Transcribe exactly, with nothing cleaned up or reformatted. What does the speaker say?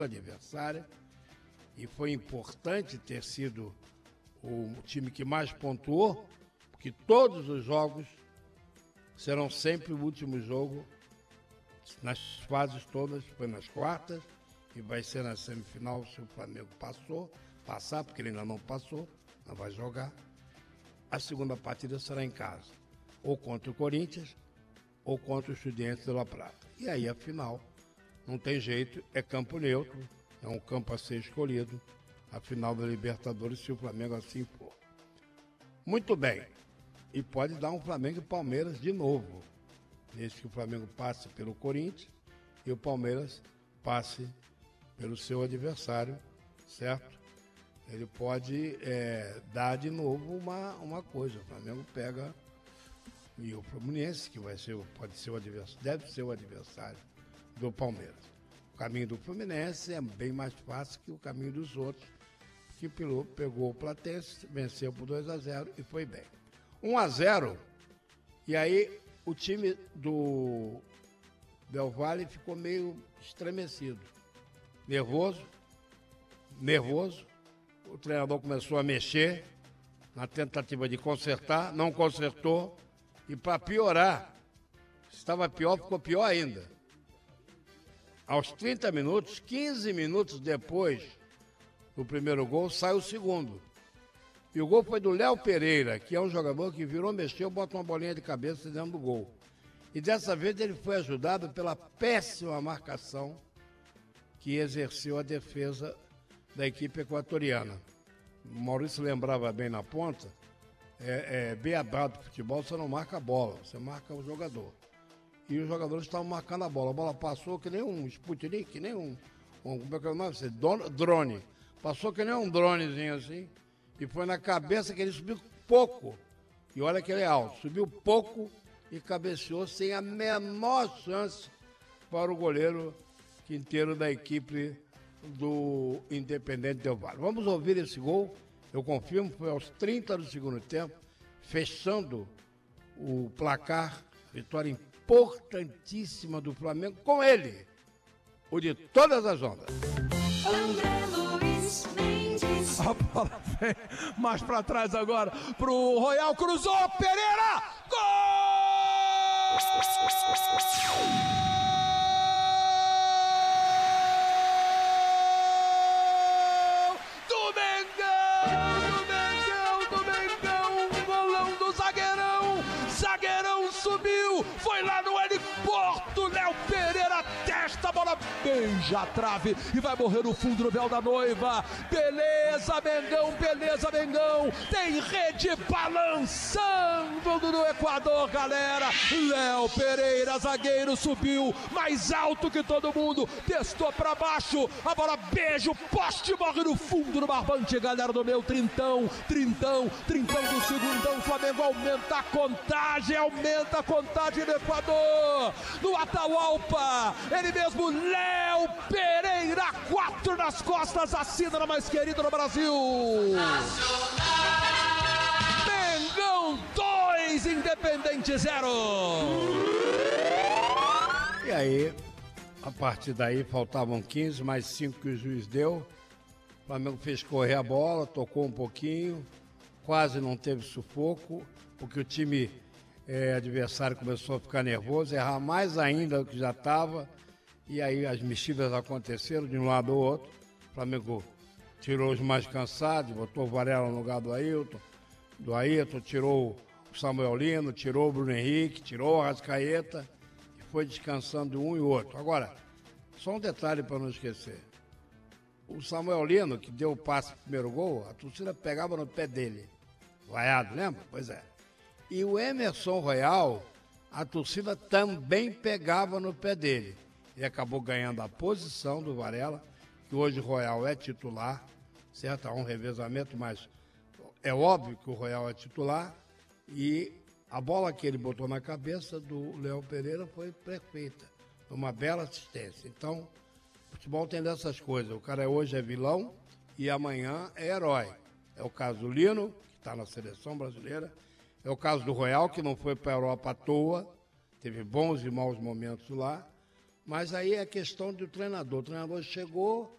adversária, e foi importante ter sido o time que mais pontuou, porque todos os jogos serão sempre o último jogo, nas fases todas, foi nas quartas, e vai ser na semifinal se o Flamengo passou, passar, porque ele ainda não passou, não vai jogar. A segunda partida será em casa, ou contra o Corinthians, ou contra o Estudiantes de La Plata. E aí a final, não tem jeito, é campo neutro, é um campo a ser escolhido, a final da Libertadores, se o Flamengo assim for. Muito bem, e pode dar um Flamengo e Palmeiras de novo, desde que o Flamengo passe pelo Corinthians e o Palmeiras passe pelo seu adversário, certo? Ele pode é, dar de novo uma, uma coisa, o Flamengo pega e o Fluminense, que vai ser, pode ser o adversário, deve ser o adversário do Palmeiras. O caminho do Fluminense é bem mais fácil que o caminho dos outros, que pegou o Platense, venceu por dois a zero e foi bem. um a zero, e aí o time do Del Valle ficou meio estremecido, nervoso, nervoso. O treinador começou a mexer na tentativa de consertar, não consertou, e para piorar, estava pior, ficou pior ainda. Aos trinta minutos, quinze minutos depois do primeiro gol, sai o segundo. E o gol foi do Léo Pereira, que é um jogador que virou, mexeu, bota uma bolinha de cabeça dentro do gol. E dessa vez ele foi ajudado pela péssima marcação que exerceu a defesa da equipe equatoriana. O Maurício lembrava bem na ponta, é, é beabá do futebol, você não marca a bola, você marca o jogador. E os jogadores estavam marcando a bola. A bola passou que nem um Sputnik, que nem um, um como é que é o nome? Drone. Passou que nem um dronezinho assim, e foi na cabeça que ele subiu pouco. E olha que ele é alto, subiu pouco e cabeceou sem a menor chance para o goleiro Quinteiro da equipe do Independente Del Valle. Vamos ouvir esse gol, eu confirmo, foi aos trinta do segundo tempo, fechando o placar, vitória importantíssima do Flamengo, com ele, o de todas as ondas. André Luiz Mendes. A bola vem mais pra trás agora pro Royal, cruzou, Pereira, gol! Do Mengão, do Mengão, do Mengão, golão do zagueirão, zagueirão subiu, foi lá no heliporto, Léo Pereira testa, a bola beija a trave e vai morrer no fundo do véu da noiva. Beleza, Mengão, beleza, Mengão. Tem rede balançando no Equador, galera. Léo Pereira, zagueiro, subiu mais alto que todo mundo, testou pra baixo, a bola beija o poste, morre no fundo do barbante, galera do meu trintão, trintão, trintão do segundão. O Flamengo aumenta a contagem, aumenta a contagem do Equador. No Atahualpa, ele mesmo, Léo Pereira, quatro nas costas, a cidadã mais querida no Brasil. Mengão dois, Independente zero. E aí, a partir daí, faltavam quinze, mais cinco que o juiz deu. O Flamengo fez correr a bola, tocou um pouquinho, quase não teve sufoco, porque o time é, adversário começou a ficar nervoso, errar mais ainda do que já estava. E aí as mexidas aconteceram de um lado ao outro. O Flamengo tirou os mais cansados, botou o Varela no lugar do Ailton, do Ailton, tirou o Samuel Lino, tirou o Bruno Henrique, tirou o Arrascaeta e foi descansando um e outro. Agora, só um detalhe para não esquecer. O Samuel Lino, que deu o passe pro primeiro gol, a torcida pegava no pé dele. Vaiado, lembra? Pois é. E o Emerson Royal, a torcida também pegava no pé dele. Ele acabou ganhando a posição do Varela, que hoje o Royal é titular, certo? Há um revezamento, mas é óbvio que o Royal é titular, e a bola que ele botou na cabeça do Léo Pereira foi perfeita, uma bela assistência. Então, o futebol tem dessas coisas, o cara hoje é vilão e amanhã é herói. É o caso do Lino, que está na seleção brasileira, é o caso do Royal, que não foi para a Europa à toa, teve bons e maus momentos lá. Mas aí é questão do treinador. O treinador chegou,